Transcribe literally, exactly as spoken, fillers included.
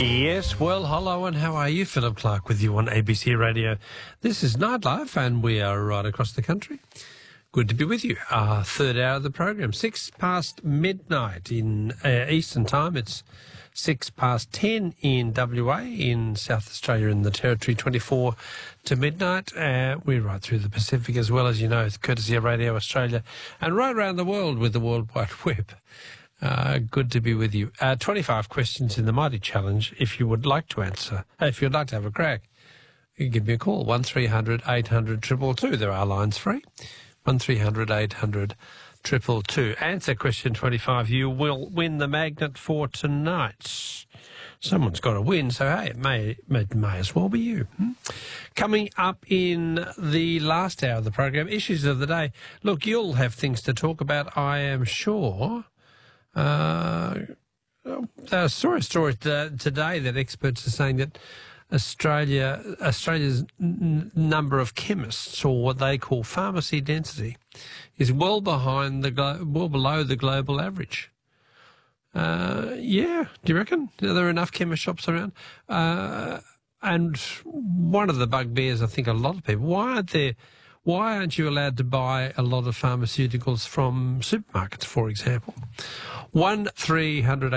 Yes, well, hello and how are you? Philip Clark with you on A B C Radio. This is Nightlife and we are right across the country. Good to be with you. Our third hour of the program, six past midnight in uh, Eastern Time. It's six past ten in W A, in South Australia in the Territory, twenty-four to midnight. Uh, we're right through the Pacific as well, as you know, courtesy of Radio Australia, and right around the world with the World Wide Web. Uh, good to be with you. Uh, twenty-five questions in the Mighty Challenge. If you would like to answer, if you'd like to have a crack, you can give me a call, one three hundred eight hundred two two two. There are lines free, one three hundred eight hundred two two two. Answer question twenty-five. You will win the magnet for tonight. Someone's got to win, so hey, it may, may, may as well be you. Hmm? Coming up in the last hour of the program, issues of the day. Look, you'll have things to talk about, I am sure. Uh, I saw a story today that experts are saying that Australia, Australia's n number of chemists, or what they call pharmacy density, is well behind the well below the global average. Uh, yeah, do you reckon? Are there enough chemist shops around? Uh, and one of the bugbears, I think, a lot of people, why aren't there? Why aren't you allowed to buy a lot of pharmaceuticals from supermarkets, for example? One three hundred